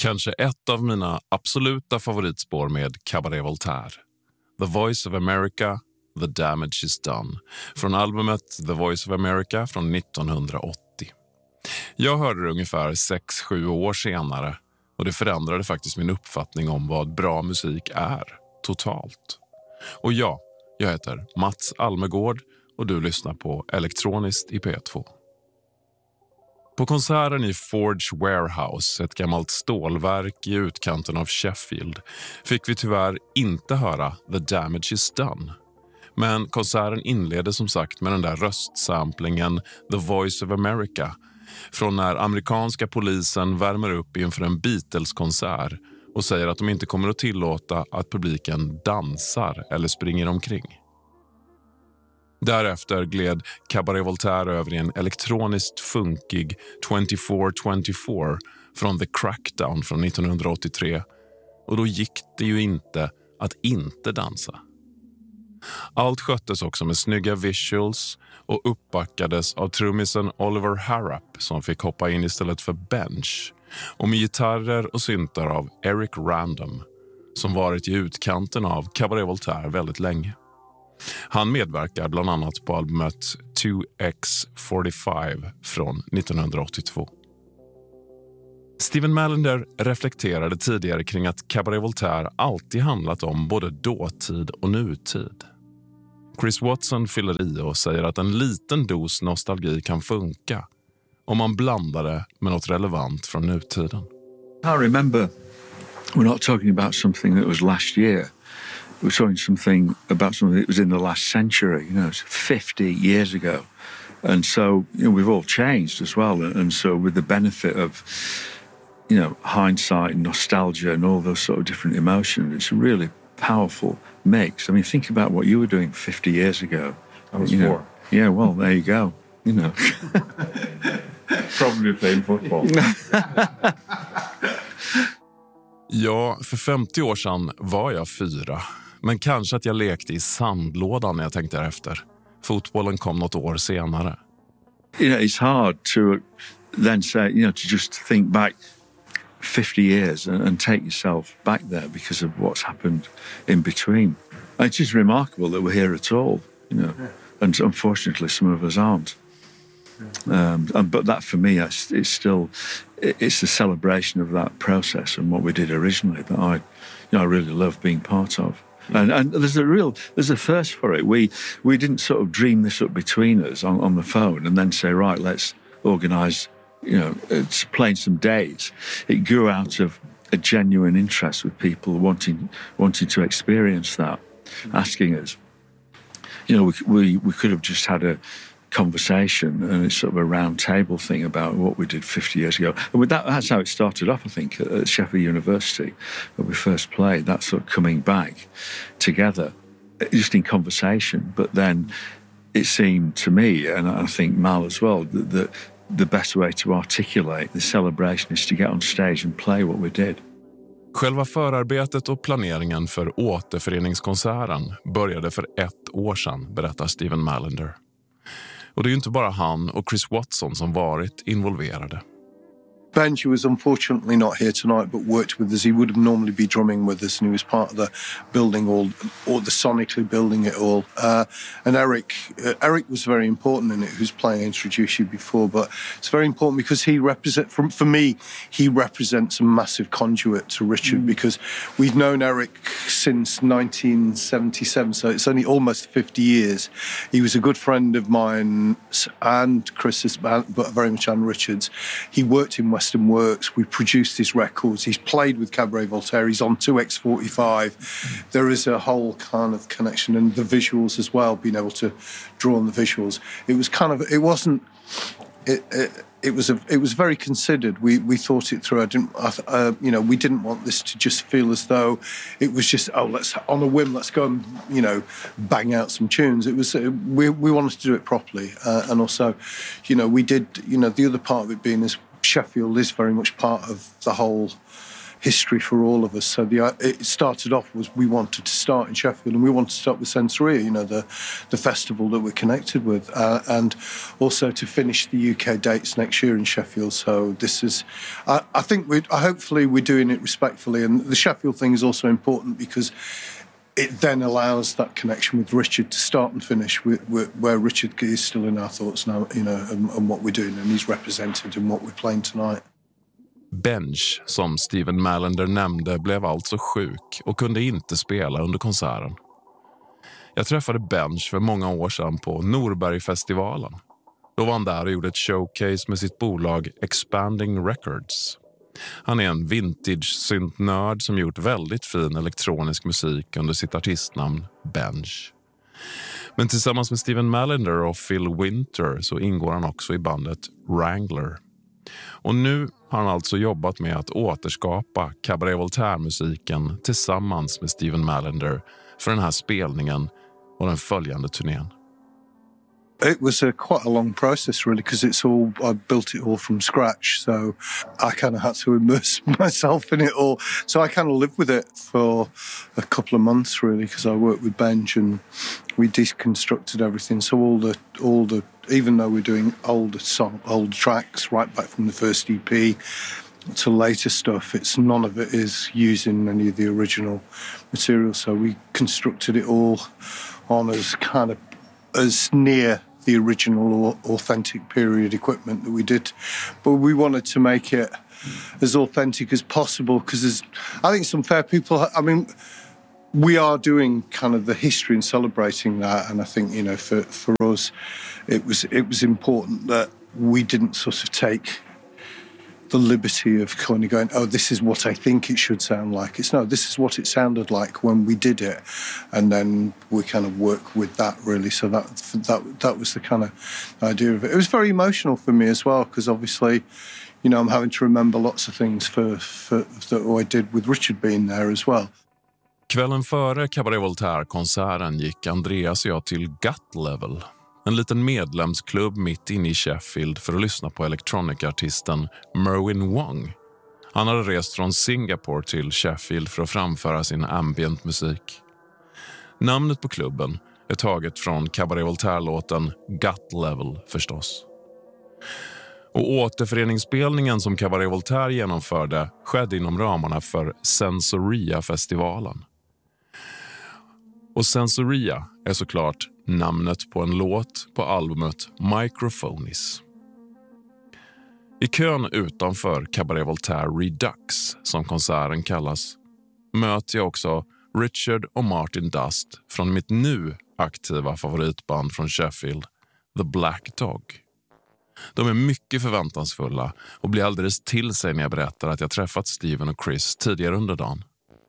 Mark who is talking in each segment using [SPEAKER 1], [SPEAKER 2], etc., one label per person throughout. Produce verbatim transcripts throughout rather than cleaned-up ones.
[SPEAKER 1] Kanske ett av mina absoluta favoritspår med Cabaret Voltaire. The Voice of America, The Damage Is Done. Från albumet The Voice of America från nittonhundraåttio. Jag hörde det ungefär sex sju år senare och det förändrade faktiskt min uppfattning om vad bra musik är, totalt. Och ja, jag heter Mats Almegård och du lyssnar på Elektroniskt i P två. På konserten i Forge Warehouse, ett gammalt stålverk i utkanten av Sheffield, fick vi tyvärr inte höra The Damage Is Done. Men konserten inledde som sagt med den där röstsamplingen The Voice of America från när amerikanska polisen värmer upp inför en Beatles-konsert och säger att de inte kommer att tillåta att publiken dansar eller springer omkring. Därefter gled Cabaret Voltaire över i en elektroniskt funkig tjugofyra tjugofyra från The Crackdown från nittonhundraåttiotre och då gick det ju inte att inte dansa. Allt sköttes också med snygga visuals och uppbackades av trummisen Oliver Harrap som fick hoppa in istället för Bench och med gitarrer och syntar av Eric Random som varit i utkanten av Cabaret Voltaire väldigt länge. Han medverkar bland annat på albumet two X fyrtiofem från nittonhundraåttiotvå. Steven Mallender reflekterade tidigare kring att Cabaret Voltaire alltid handlat om både dåtid och nutid. Chris Watson fyller i och säger att en liten dos nostalgi kan funka om man blandar det med något relevant från nutiden.
[SPEAKER 2] I remember we're not talking about something that was last year. We're talking something about something that was in the last century, you know, fifty years ago. And so, you know, we've all changed as well. And so with the benefit of, you know, hindsight and nostalgia and all those sort of different emotions, it's a really powerful mix. I mean, think about what you were doing fifty years ago.
[SPEAKER 3] I was
[SPEAKER 2] you
[SPEAKER 3] four.
[SPEAKER 2] Know. Yeah, well, there you go. You know.
[SPEAKER 3] Probably playing football.
[SPEAKER 1] Ja, för femtio år sedan var jag fyra. Men kanske att jag lekte i sandlådan när jag tänkte efter. Fotbollen kom något år senare.
[SPEAKER 2] You know, it's hard to then say, you know, to just think back fifty years and, and take yourself back there because of what's happened in between. And it's just remarkable that we're here at all, you know. Yeah. And unfortunately, some of us aren't. Yeah. Um, and, but that for me, it's, it's still, it's the celebration of that process and what we did originally that I, you know, I really love being part of. And, and there's a real, there's a first for it. We we didn't sort of dream this up between us on, on the phone and then say, right, let's organise, you know, it's playing some days. It grew out of a genuine interest with people wanting wanting to experience that, asking us. You know, we we, we could have just had a conversation and it's sort of a round table thing about what we did fifty years ago. And with that, that's how it started off, I think, at Sheffield University, when we first played, that sort of coming back together, just in conversation. But then it seemed to me, and I think Mal as well, that, that the best way to articulate the celebration is to get on stage and play what we did.
[SPEAKER 1] Själva förarbetet och planeringen för återföreningskonserten började för ett år sedan, berättar Steven Mallender. Och det är ju inte bara han och Chris Watson som varit involverade.
[SPEAKER 4] Benji was unfortunately not here tonight, but worked with us. He would have normally be drumming with us, and he was part of the building all, or the sonically building it all. Uh, and Eric, uh, Eric was very important in it, whose playing I introduced you before. But it's very important because he represent, for, for me, he represents a massive conduit to Richard mm. because we've known Eric since nineteen seventy-seven, so it's only almost fifty years. He was a good friend of mine and Chris's, but very much and Richard's. He worked in West Works. We produced his records. He's played with Cabaret Voltaire. He's on two X forty-five. There is a whole kind of connection, and the visuals as well. Being able to draw on the visuals, it was kind of. It wasn't. It. it It was a, it was very considered. We we thought it through. I didn't, uh, you know, we didn't want this to just feel as though it was just oh let's on a whim let's go and you know bang out some tunes. It was uh, we we wanted to do it properly, uh, and also, you know, we did. You know, the other part of it being is Sheffield is very much part of the whole history for all of us. So the it started off was we wanted to start in Sheffield, and we wanted to start with Sensoria, you know, the the festival that we're connected with, uh, and also to finish the U K dates next year in Sheffield. So this is, I, I think we hopefully we're doing it respectfully, and the Sheffield thing is also important because it then allows that connection with Richard to start and finish with, with, where Richard is still in our thoughts now, you know, and, and what we're doing, and he's represented in what we're playing tonight.
[SPEAKER 1] Bench, som Stephen Mallender nämnde, blev alltså sjuk och kunde inte spela under konserten. Jag träffade Bench för många år sedan på Norbergfestivalen. Då var han där och gjorde ett showcase med sitt bolag Expanding Records. Han är en vintage-syntnörd som gjort väldigt fin elektronisk musik under sitt artistnamn Bench. Men tillsammans med Stephen Mallender och Phil Winter så ingår han också i bandet Wrangler. Och nu har han alltså jobbat med att återskapa Cabaret Voltaire-musiken tillsammans med Stephen Mallender för den här spelningen och den följande turnén.
[SPEAKER 4] It was a quite a long process, really, because it's all, I built it all from scratch. So I kind of had to immerse myself in it all. So I kind of lived with it for a couple of months, really, because I worked with Benj and we deconstructed everything. So all the, all the, even though we're doing older song, old tracks, right back from the first E P to later stuff, it's none of it is using any of the original material. So we constructed it all on as kind of as near the original authentic period equipment that we did, but we wanted to make it as authentic as possible because I think some fair people, I mean, we are doing kind of the history and celebrating that, and I think, you know, for, for us it was it was important that we didn't sort of take the liberty of kind of going, oh, this is what I think it should sound like. It's no, this is what it sounded like when we did it, and then we kind of work with that, really. So that that that was the kind of idea of it. It was very emotional for me as well, because obviously, you know, I'm having to remember lots of things for, for that I did with Richard being there as well.
[SPEAKER 1] Kvällen före Cabaret Voltaire-konserten gick Andreas och jag till Gut Level, en liten medlemsklubb mitt inne i Sheffield, för att lyssna på elektronikartisten Merwin Wong. Han hade rest från Singapore till Sheffield för att framföra sin ambient musik. Namnet på klubben är taget från Cabaret Voltaire-låten Gut Level förstås. Och återföreningsspelningen som Cabaret Voltaire genomförde skedde inom ramarna för Sensoria-festivalen. Och Sensoria är såklart namnet på en låt på albumet Microphonies. I kön utanför Cabaret Voltaire Redux, som konserten kallas, möter jag också Richard och Martin Dust från mitt nu aktiva favoritband från Sheffield, The Black Dog. De är mycket förväntansfulla och blir alldeles till sig när jag berättar att jag träffat Steven och Chris tidigare under dagen.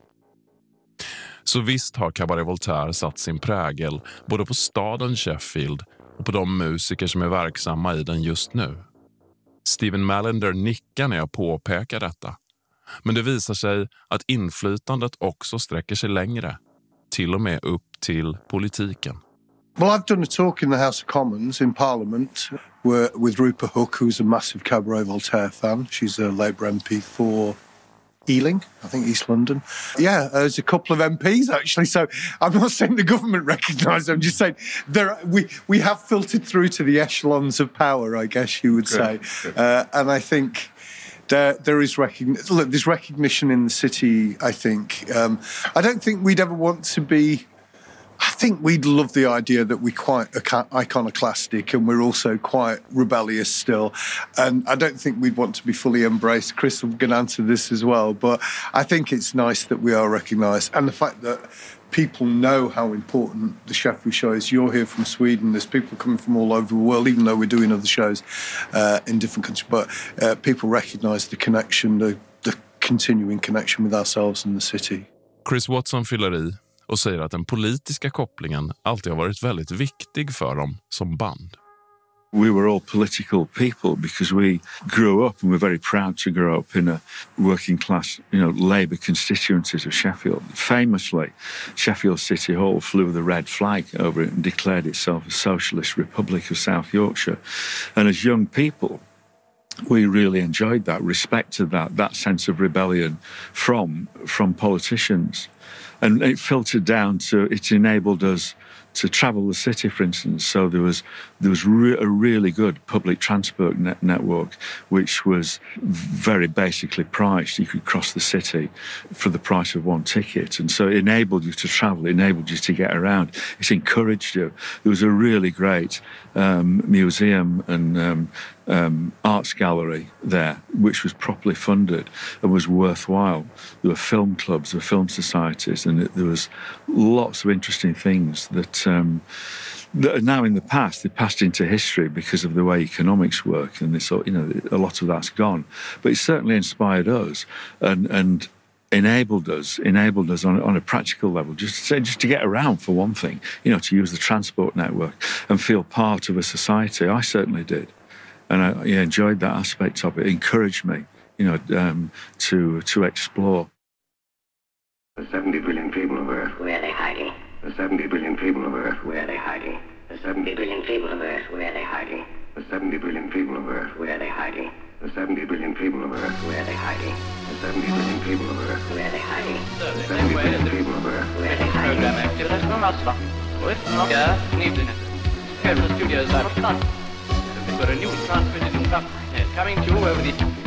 [SPEAKER 1] Så visst har Cabaret Voltaire satt sin prägel både på staden Sheffield och på de musiker som är verksamma i den just nu. Stephen Mallender nickar när jag påpekar detta. Men det visar sig att inflytandet också sträcker sig längre, till och med upp till politiken.
[SPEAKER 4] Well, I've done a talk in the House of Commons in Parliament where, with Rupa Hook, who's a massive Cabaret Voltaire fan. She's a Labour M P for Ealing, I think East London. Yeah, there's a couple of M Ps actually. So I'm not saying the government recognise them. I'm just saying there we we have filtered through to the echelons of power, I guess you would say. Uh, and I think there there is recognition. Look, there's recognition in the city. I think. Um, I don't think we'd ever want to be. I think we'd love the idea that we're quite iconoclastic and we're also quite rebellious still. And I don't think we'd want to be fully embraced. Chris will get answer this as well. But I think it's nice that we are recognised. And the fact that people know how important the Sheffield show is. You're here from Sweden. There's people coming from all over the world, even though we're doing other shows uh, in different countries. But uh, people recognise the connection, the, the continuing connection with ourselves and the city.
[SPEAKER 1] Chris Watson fyller i och säger att den politiska kopplingen alltid har varit väldigt viktig för dem som band.
[SPEAKER 2] We were all political people because we grew up and we're very proud to grow up in a working class, you know, Labour constituencies of Sheffield. Famously, Sheffield City Hall flew the red flag over it and declared itself a socialist republic of South Yorkshire. And as young people, we really enjoyed that, respected that, that sense of rebellion from from politicians. And it filtered down to, it enabled us to travel the city, for instance. So there was there was re- a really good public transport net- network, which was very basically priced. You could cross the city for the price of one ticket. And so it enabled you to travel, it enabled you to get around. It encouraged you. There was a really great um, museum and um, um, arts gallery there, which was properly funded and was worthwhile. There were film clubs, there were film societies, and it, there was lots of interesting things that Um, that are now in the past. They passed into history because of the way economics work, and this, you know, a lot of that's gone. But it certainly inspired us and and enabled us, enabled us on, on a practical level, just to say, just to get around for one thing, you know, to use the transport network and feel part of a society. I certainly did, and I yeah, enjoyed that aspect of it. It encouraged me, you know, um, to to explore.
[SPEAKER 3] The seventy billion people of Earth. Where are they hiding? The seventy billion people of Earth. Where are they hiding? The seventy billion people of Earth. Where are they hiding? The seventy billion people of Earth. Where are they hiding? The seventy billion people of Earth. Where are they hiding? The seventy billion people of Earth. Where are they hiding? The seventy billion people of Earth. Where are they hiding? Program aktivitet från Astra. Och eftermiddag knivden. Här från studios är det för en new transmitted coming to you over the